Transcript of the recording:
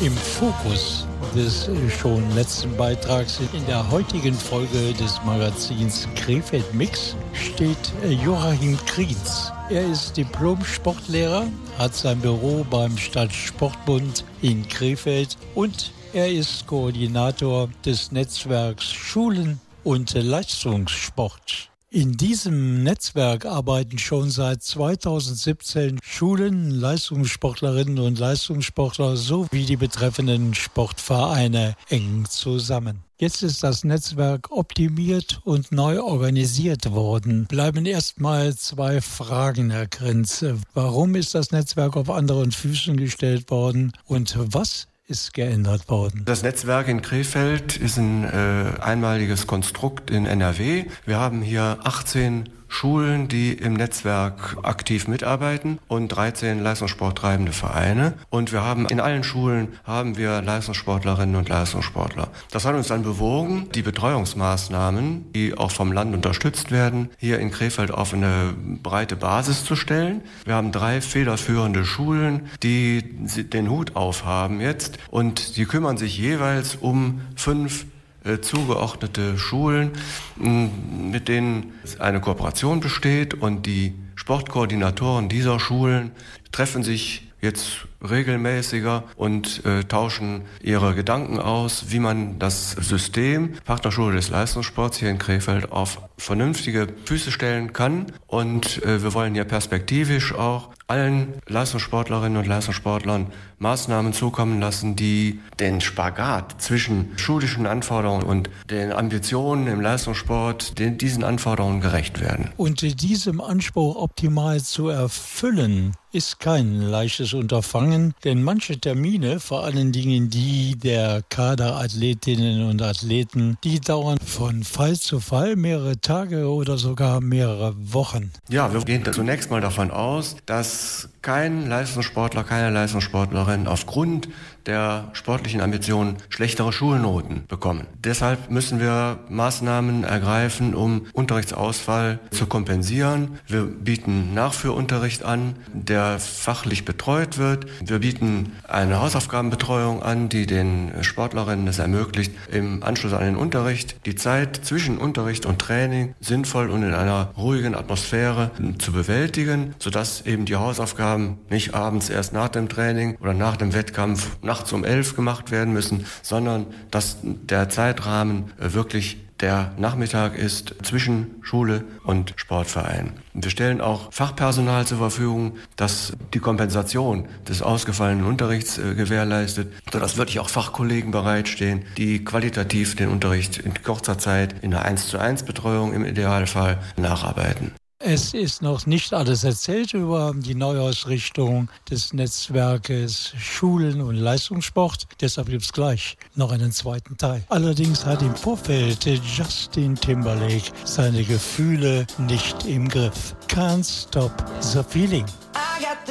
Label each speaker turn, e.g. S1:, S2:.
S1: Im Fokus des schon letzten Beitrags in der heutigen Folge des Magazins Krefeld Mix steht Joachim Kriens. Er ist Diplom-Sportlehrer, hat sein Büro beim Stadtsportbund in Krefeld und er ist Koordinator des Netzwerks Schulen und Leistungssport. In diesem Netzwerk arbeiten schon seit 2017 Schulen, Leistungssportlerinnen und Leistungssportler sowie die betreffenden Sportvereine eng zusammen. Jetzt ist das Netzwerk optimiert und neu organisiert worden. Bleiben erstmal zwei Fragen, Herr Kriens. Warum ist das Netzwerk auf anderen Füßen gestellt worden und was ist geändert worden?
S2: Das Netzwerk in Krefeld ist ein einmaliges Konstrukt in NRW. Wir haben hier 18 Schulen, die im Netzwerk aktiv mitarbeiten und 13 leistungssporttreibende Vereine. Und wir haben in allen Schulen Leistungssportlerinnen und Leistungssportler. Das hat uns dann bewogen, die Betreuungsmaßnahmen, die auch vom Land unterstützt werden, hier in Krefeld auf eine breite Basis zu stellen. Wir haben 3 federführende Schulen, die den Hut aufhaben jetzt und die kümmern sich jeweils um 5 zugeordnete Schulen, mit denen eine Kooperation besteht und die Sportkoordinatoren dieser Schulen treffen sich jetzt regelmäßiger und tauschen ihre Gedanken aus, wie man das System Partnerschule des Leistungssports hier in Krefeld auf vernünftige Füße stellen kann. Und wir wollen hier perspektivisch auch allen Leistungssportlerinnen und Leistungssportlern Maßnahmen zukommen lassen, die den Spagat zwischen schulischen Anforderungen und den Ambitionen im Leistungssport, diesen Anforderungen gerecht werden.
S1: Und diesem Anspruch optimal zu erfüllen, ist kein leichtes Unterfangen, denn manche Termine, vor allen Dingen die der Kaderathletinnen und Athleten, die dauern von Fall zu Fall mehrere Tage oder sogar mehrere Wochen.
S2: Ja, wir gehen zunächst mal davon aus, dass kein Leistungssportler, keine Leistungssportlerin aufgrund der sportlichen Ambitionen schlechtere Schulnoten bekommen. Deshalb müssen wir Maßnahmen ergreifen, um Unterrichtsausfall zu kompensieren. Wir bieten Nachführunterricht an, der fachlich betreut wird. Wir bieten eine Hausaufgabenbetreuung an, die den Sportlerinnen es ermöglicht, im Anschluss an den Unterricht die Zeit zwischen Unterricht und Training sinnvoll und in einer ruhigen Atmosphäre zu bewältigen, sodass eben die Hausaufgaben nicht abends erst nach dem Training oder nach dem Wettkampf nachts um 11 gemacht werden müssen, sondern dass der Zeitrahmen wirklich der Nachmittag ist zwischen Schule und Sportverein. Wir stellen auch Fachpersonal zur Verfügung, das die Kompensation des ausgefallenen Unterrichts gewährleistet, sodass wirklich auch Fachkollegen bereitstehen, die qualitativ den Unterricht in kurzer Zeit in einer 1:1 Betreuung im Idealfall nacharbeiten.
S1: Es ist noch nicht alles erzählt über die Neuausrichtung des Netzwerkes Schulen und Leistungssport. Deshalb gibt es gleich noch einen zweiten Teil. Allerdings hat im Vorfeld Justin Timberlake seine Gefühle nicht im Griff. Can't stop the feeling.